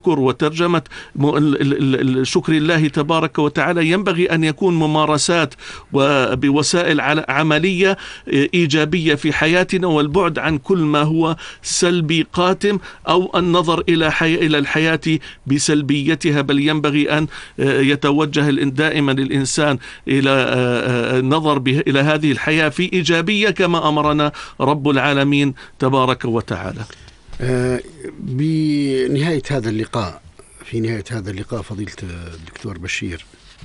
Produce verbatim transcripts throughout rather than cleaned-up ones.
وترجمة شكر الله تبارك وتعالى ينبغي أن يكون ممارسات وبوسائل عملية إيجابية في حياتنا، والبعد عن كل ما هو سلبي قاتم أو النظر إلى حي... إلى الحياة بسلبيتها، بل ينبغي أن يتوجه دائما الإنسان إلى النظر به... إلى هذه الحياة في إيجابية كما أمرنا رب العالمين تبارك وتعالى. بنهاية هذا اللقاء في نهاية هذا اللقاء فضيلة الدكتور بشير،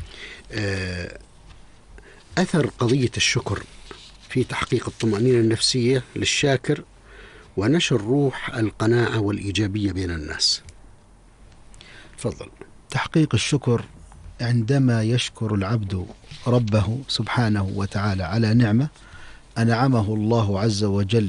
أثر قضية الشكر في تحقيق الطمأنينة النفسية للشاكر ونشر روح القناعة والإيجابية بين الناس. تفضل. تحقيق الشكر عندما يشكر العبد ربه سبحانه وتعالى على نعمة أنعمه الله عز وجل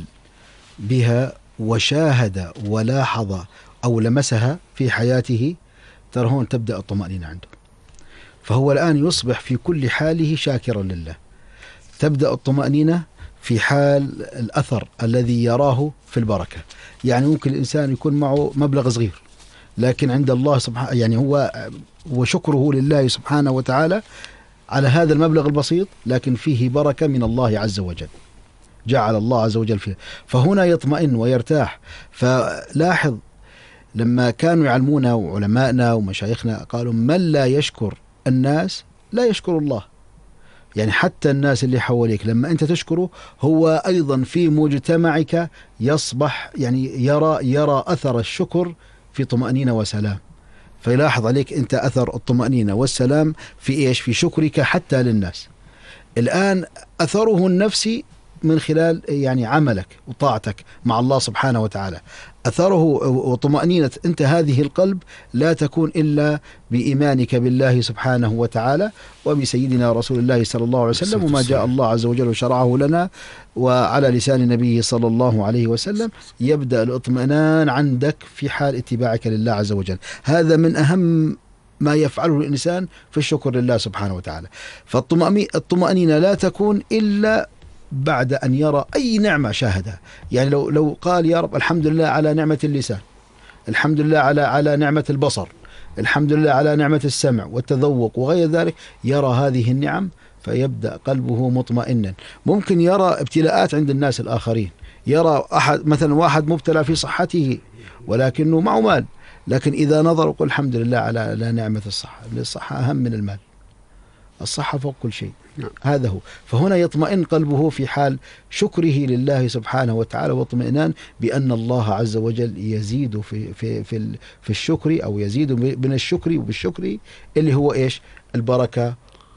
بها وشاهد ولاحظ أو لمسها في حياته، ترى هون تبدأ الطمأنينة عنده، فهو الآن يصبح في كل حاله شاكرا لله. تبدأ الطمأنينة في حال الأثر الذي يراه في البركة. يعني ممكن الإنسان يكون معه مبلغ صغير، لكن عند الله سبحانه يعني هو وشكره لله سبحانه وتعالى على هذا المبلغ البسيط، لكن فيه بركة من الله عز وجل، جعل الله عز وجل فيه، فهنا يطمئن ويرتاح. فلاحظ لما كانوا يعلمونا وعلمائنا ومشايخنا قالوا من لا يشكر الناس لا يشكر الله. يعني حتى الناس اللي حواليك لما أنت تشكره هو أيضا في مجتمعك يصبح يعني يرى يرى أثر الشكر في طمأنينة وسلام، فيلاحظ عليك أنت أثر الطمأنينة والسلام في إيش؟ في شكرك حتى للناس. الآن أثره النفسي من خلال يعني عملك وطاعتك مع الله سبحانه وتعالى. أثره وطمأنينة أنت هذه القلب لا تكون إلا بإيمانك بالله سبحانه وتعالى وبسيدنا رسول الله صلى الله عليه وسلم وما جاء الله عز وجل وشرعه لنا وعلى لسان نبيه صلى الله عليه وسلم. يبدأ الاطمئنان عندك في حال اتباعك لله عز وجل. هذا من أهم ما يفعله الإنسان في الشكر لله سبحانه وتعالى. فالطمأنينة لا تكون إلا بعد أن يرى أي نعمة شاهدها. يعني لو لو قال يا رب الحمد لله على نعمة اللسان، الحمد لله على على نعمة البصر، الحمد لله على نعمة السمع والتذوق وغير ذلك، يرى هذه النعم فيبدأ قلبه مطمئنا. ممكن يرى ابتلاءات عند الناس الآخرين، يرى أحد مثلا واحد مبتلى في صحته ولكنه معه مال، لكن إذا نظر يقول الحمد لله على على نعمة الصحة، الصحة أهم من المال، الصحة فوق كل شيء. نعم. هذا هو. فهنا يطمئن قلبه في حال شكره لله سبحانه وتعالى واطمئنان بأن الله عز وجل يزيد في في في في الشكر أو يزيد من الشكر وبالشكر اللي هو إيش؟ البركة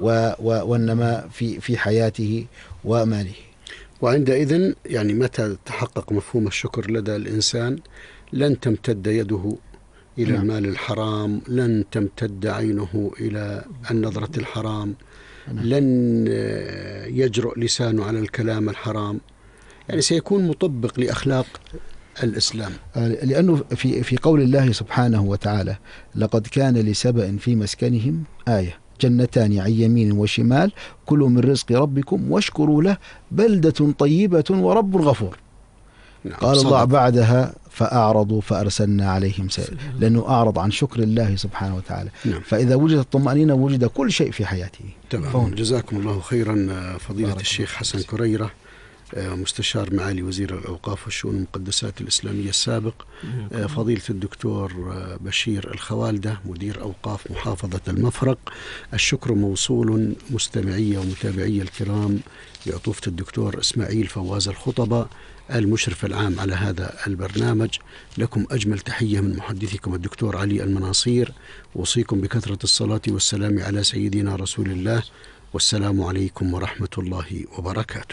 والنماء في في حياته وماله. وعندئذ يعني متى تحقق مفهوم الشكر لدى الإنسان لن تمتد يده إلى نعم. المال الحرام، لن تمتد عينه إلى النظرة الحرام، نعم. لن يجرؤ لسانه على الكلام الحرام، يعني سيكون مطبق لأخلاق الإسلام. لأنه في في قول الله سبحانه وتعالى لقد كان لسبأ في مسكنهم آية جنتان عن يمين وشمال كلوا من رزق ربكم واشكروا له بلدة طيبة ورب غفور. نعم. قال صدق. الله بعدها فأعرضوا فأرسلنا عليهم سيل، لأنه أعرض عن شكر الله سبحانه وتعالى. نعم. فإذا وجدت الطمأنينة وجد كل شيء في حياته. تمام. جزاكم الله خيرا فضيلة الشيخ حسن كريرة، مستشار معالي وزير الأوقاف والشؤون المقدسات الإسلامية السابق، فضيلة الدكتور بشير الخوالدة مدير أوقاف محافظة المفرق. الشكر موصول مستمعي ومتابعي الكرام لعطوفة الدكتور إسماعيل فواز الخطبة المشرف العام على هذا البرنامج. لكم أجمل تحية من محدثكم الدكتور علي المناصير، وصيكم بكثرة الصلاة والسلام على سيدنا رسول الله، والسلام عليكم ورحمة الله وبركاته.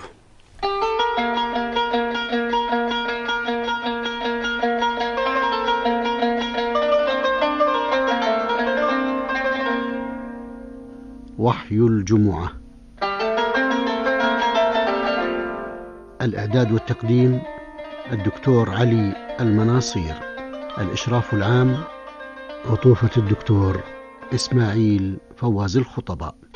وحي الجمعة. الإعداد والتقديم الدكتور علي المناصير، الإشراف العام عطوفة الدكتور إسماعيل فواز الخطبة.